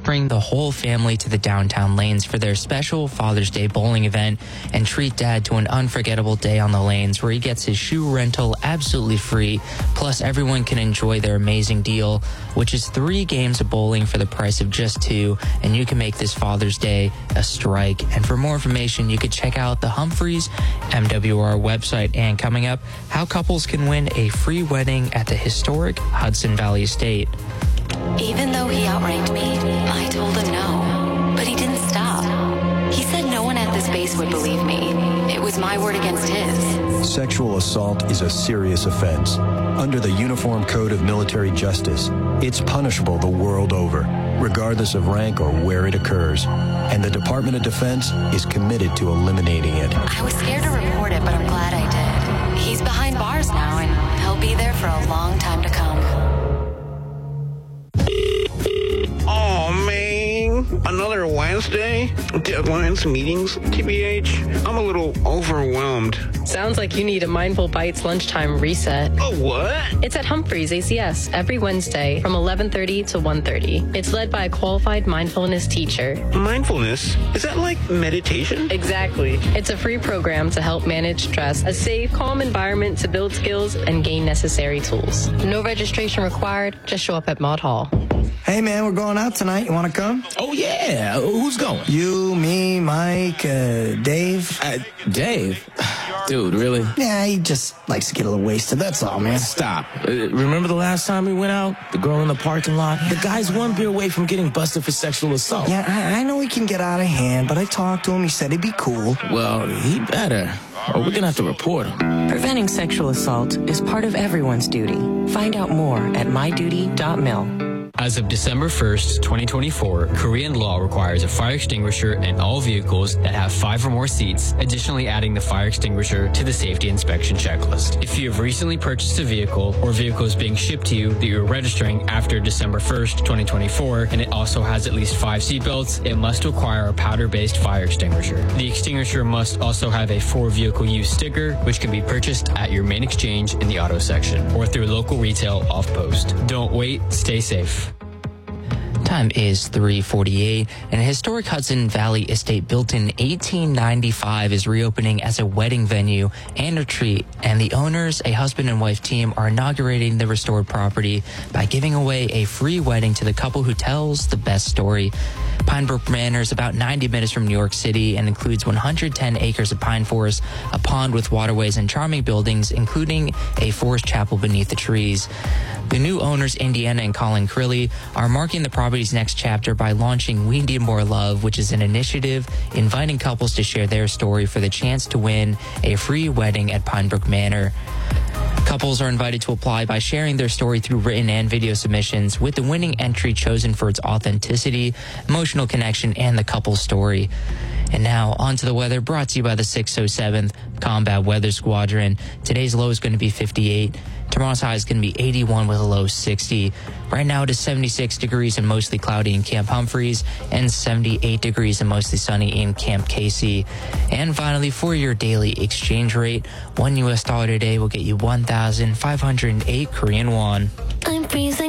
Bring the whole family to the downtown lanes for their special Father's Day bowling event and treat Dad to an unforgettable day on the lanes where he gets his shoe rental absolutely free. Plus, everyone can enjoy their amazing deal, which is 3 games of bowling for the price of just 2, and you can make this Father's Day a strike. And for more information, you could check out the Humphreys MWR website. And coming up, how couples can win a free wedding at the historic Hudson Valley Estate. Even though he outranked me, I told him no. But he didn't stop. He said no one at this base would believe me. It was my word against his. Sexual assault is a serious offense. Under the Uniform Code of Military Justice, it's punishable the world over, regardless of rank or where it occurs. And the Department of Defense is committed to eliminating it. I was scared to report it, but I'm glad I did. He's behind bars now, and he'll be there for a long time to come. Oh, man. Another Wednesday? Deadlines, meetings, TBH. I'm a little overwhelmed. Sounds like you need a Mindful Bites lunchtime reset. Oh, what? It's at Humphreys ACS every Wednesday from 11:30 to 1:30. It's led by a qualified mindfulness teacher. Mindfulness? Is that like meditation? Exactly. It's a free program to help manage stress, a safe, calm environment to build skills and gain necessary tools. No registration required. Just show up at Maud Hall. Hey, man, we're going out tonight. You want to come? Oh, yeah. Who's going? You, me, Mike, Dave. Dave? Dude, really? Yeah, he just likes to get a little wasted. That's all, man. Stop. Remember the last time we went out? The girl in the parking lot? The guy's 1 beer away from getting busted for sexual assault. Yeah, I know he can get out of hand, but I talked to him. He said he'd be cool. Well, he better. Or we're going to have to report him. Preventing sexual assault is part of everyone's duty. Find out more at myduty.mil. As of December 1st, 2024, Korean law requires a fire extinguisher in all vehicles that have 5 or more seats, additionally adding the fire extinguisher to the safety inspection checklist. If you have recently purchased a vehicle or vehicle is being shipped to you that you're registering after December 1st, 2024, and it also has at least 5 seatbelts, it must require a powder-based fire extinguisher. The extinguisher must also have a for vehicle use sticker, which can be purchased at your main exchange in the auto section or through local retail off-post. Don't wait, stay safe. Time is 3:48, and a historic Hudson Valley estate built in 1895 is reopening as a wedding venue and retreat, and the owners, a husband and wife team, are inaugurating the restored property by giving away a free wedding to the couple who tells the best story. Pinebrook Manor is about 90 minutes from New York City and includes 110 acres of pine forest, a pond with waterways, and charming buildings, including a forest chapel beneath the trees. The new owners, Indiana and Colin Crilly, are marking the property's next chapter by launching We Need More Love, which is an initiative inviting couples to share their story for the chance to win a free wedding at Pinebrook Manor. Couples are invited to apply by sharing their story through written and video submissions, with the winning entry chosen for its authenticity, emotional connection, and the couple's story. And now, on to the weather, brought to you by the 607th Combat Weather Squadron. Today's low is going to be 58. Tomorrow's high is going to be 81 with a low 60. Right now it is 76 degrees and mostly cloudy in Camp Humphreys and 78 degrees and mostly sunny in Camp Casey. And finally, for your daily exchange rate, $1 US today will get you 1,508 Korean won. I'm freezing.